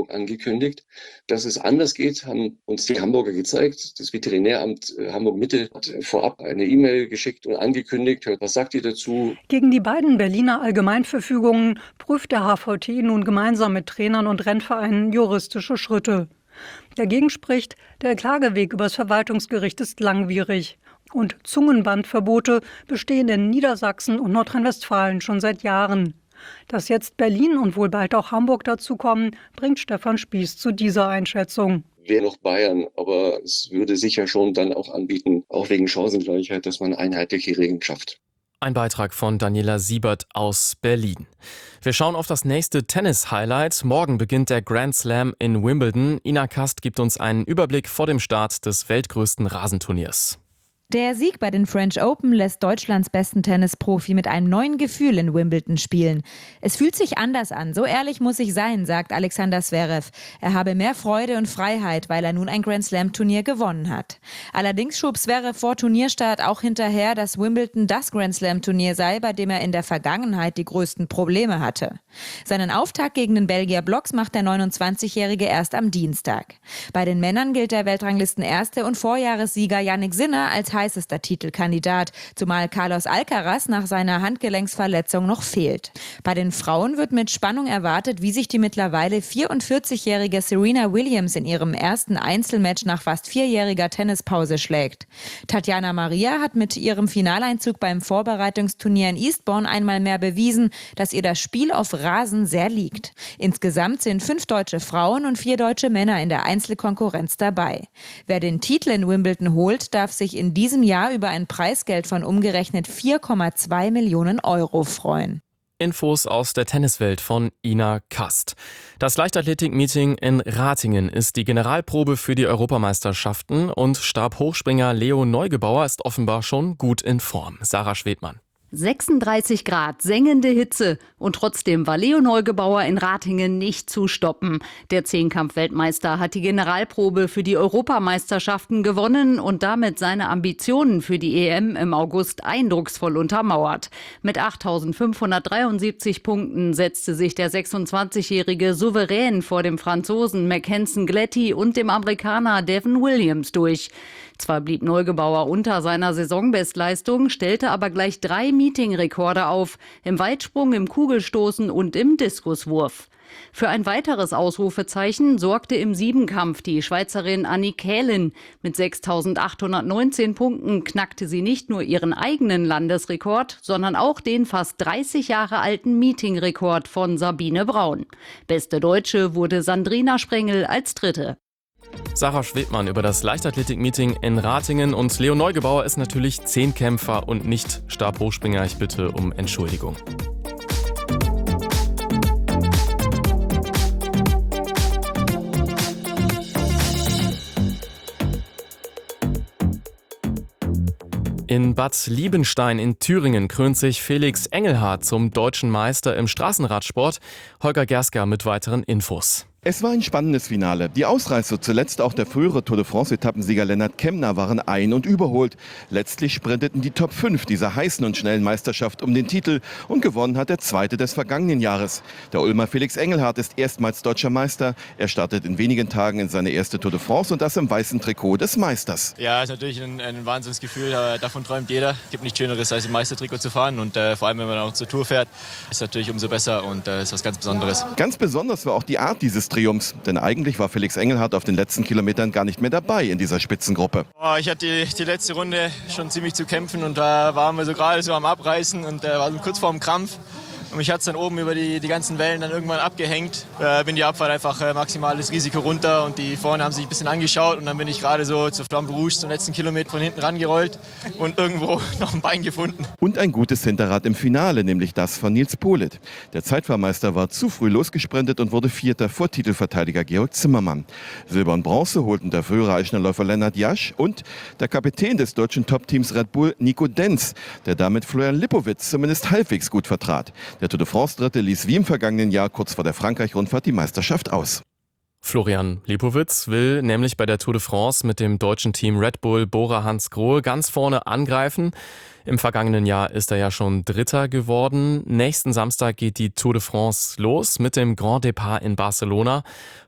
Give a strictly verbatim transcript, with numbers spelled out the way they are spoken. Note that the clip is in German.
Hamburg angekündigt. Dass es anders geht, haben uns die Hamburger gezeigt. Das Veterinäramt Hamburg-Mitte hat vorab eine E-Mail geschickt und angekündigt. Was sagt ihr dazu? Gegen die beiden Berliner Allgemeinverfügungen prüft der H V T nun gemeinsam mit Trainern und Rennvereinen juristische Schritte. Dagegen spricht, der Klageweg übers Verwaltungsgericht ist langwierig. Und Zungenbandverbote bestehen in Niedersachsen und Nordrhein-Westfalen schon seit Jahren. Dass jetzt Berlin und wohl bald auch Hamburg dazukommen, bringt Stefan Spieß zu dieser Einschätzung. Wäre noch Bayern, aber es würde sicher schon dann auch anbieten, auch wegen Chancengleichheit, dass man einheitliche Regeln schafft. Ein Beitrag von Daniela Siebert aus Berlin. Wir schauen auf das nächste Tennis-Highlight. Morgen beginnt der Grand Slam in Wimbledon. Ina Kast gibt uns einen Überblick vor dem Start des weltgrößten Rasenturniers. Der Sieg bei den French Open lässt Deutschlands besten Tennisprofi mit einem neuen Gefühl in Wimbledon spielen. Es fühlt sich anders an, so ehrlich muss ich sein, sagt Alexander Zverev. Er habe mehr Freude und Freiheit, weil er nun ein Grand Slam Turnier gewonnen hat. Allerdings schob Zverev vor Turnierstart auch hinterher, dass Wimbledon das Grand Slam Turnier sei, bei dem er in der Vergangenheit die größten Probleme hatte. Seinen Auftakt gegen den Belgier Blocks macht der neunundzwanzigjährige erst am Dienstag. Bei den Männern gilt der Weltranglisten-Erste und Vorjahressieger Jannik Sinner als heißester Titelkandidat, zumal Carlos Alcaraz nach seiner Handgelenksverletzung noch fehlt. Bei den Frauen wird mit Spannung erwartet, wie sich die mittlerweile vierundvierzigjährige Serena Williams in ihrem ersten Einzelmatch nach fast vierjähriger Tennispause schlägt. Tatjana Maria hat mit ihrem Finaleinzug beim Vorbereitungsturnier in Eastbourne einmal mehr bewiesen, dass ihr das Spiel auf Rasen sehr liegt. Insgesamt sind fünf deutsche Frauen und vier deutsche Männer in der Einzelkonkurrenz dabei. Wer den Titel in Wimbledon holt, darf sich in diesem Jahr über ein Preisgeld von umgerechnet vier Komma zwei Millionen Euro freuen. Infos aus der Tenniswelt von Ina Kast. Das Leichtathletik-Meeting in Ratingen ist die Generalprobe für die Europameisterschaften und Stabhochspringer Leo Neugebauer ist offenbar schon gut in Form. Sarah Schwedmann. sechsunddreißig Grad, sengende Hitze und trotzdem war Leo Neugebauer in Ratingen nicht zu stoppen. Der Zehnkampf-Weltmeister hat die Generalprobe für die Europameisterschaften gewonnen und damit seine Ambitionen für die E M im August eindrucksvoll untermauert. Mit achttausendfünfhundertdreiundsiebzig Punkten setzte sich der sechsundzwanzigjährige souverän vor dem Franzosen Mackensen Gletty und dem Amerikaner Devin Williams durch. Zwar blieb Neugebauer unter seiner Saisonbestleistung, stellte aber gleich drei Meetingrekorde auf, im Weitsprung, im Kugelstoßen und im Diskuswurf. Für ein weiteres Ausrufezeichen sorgte im Siebenkampf die Schweizerin Annie Kählin. Mit sechstausendachthundertneunzehn Punkten knackte sie nicht nur ihren eigenen Landesrekord, sondern auch den fast dreißig Jahre alten Meetingrekord von Sabine Braun. Beste Deutsche wurde Sandrina Sprengel als Dritte. Sarah Schwedmann über das Leichtathletik-Meeting in Ratingen und Leo Neugebauer ist natürlich Zehnkämpfer und nicht Stabhochspringer. Ich bitte um Entschuldigung. In Bad Liebenstein in Thüringen krönt sich Felix Engelhardt zum deutschen Meister im Straßenradsport. Holger Gersker mit weiteren Infos. Es war ein spannendes Finale. Die Ausreißer, zuletzt auch der frühere Tour de France-Etappensieger Lennart Kemna, waren ein- und überholt. Letztlich sprinteten die Top fünf dieser heißen und schnellen Meisterschaft um den Titel und gewonnen hat der zweite des vergangenen Jahres. Der Ulmer Felix Engelhardt ist erstmals deutscher Meister. Er startet in wenigen Tagen in seine erste Tour de France und das im weißen Trikot des Meisters. Ja, ist natürlich ein, ein Wahnsinnsgefühl. Davon träumt jeder. Es gibt nichts Schöneres, als im Meistertrikot zu fahren. Und äh, vor allem, wenn man auch zur Tour fährt, ist natürlich umso besser und äh, ist was ganz Besonderes. Ganz besonders war auch die Art dieses Triumphs, denn eigentlich war Felix Engelhardt auf den letzten Kilometern gar nicht mehr dabei in dieser Spitzengruppe. Oh, ich hatte die, die letzte Runde schon ziemlich zu kämpfen und da waren wir so gerade so am Abreißen und äh, war so kurz vorm Krampf. Und mich hat es dann oben über die, die ganzen Wellen dann irgendwann abgehängt. Äh, bin die Abfahrt einfach äh, maximales Risiko runter und die vorne haben sich ein bisschen angeschaut und dann bin ich gerade so zur Flamme Rouge zum letzten Kilometer von hinten rangerollt und irgendwo noch ein Bein gefunden. Und ein gutes Hinterrad im Finale, nämlich das von Nils Politt. Der Zeitfahrmeister war zu früh losgesprintet und wurde Vierter vor Titelverteidiger Georg Zimmermann. Silber und Bronze holten der frühere Eichnerläufer Lennart Jasch und der Kapitän des deutschen Top-Teams Red Bull, Nico Denz, der damit Florian Lipowitz zumindest halbwegs gut vertrat. Der Tour de France-Dritte ließ wie im vergangenen Jahr kurz vor der Frankreich-Rundfahrt die Meisterschaft aus. Florian Lipowitz will nämlich bei der Tour de France mit dem deutschen Team Red Bull Bora Hansgrohe ganz vorne angreifen. Im vergangenen Jahr ist er ja schon Dritter geworden. Nächsten Samstag geht die Tour de France los mit dem Grand Départ in Barcelona.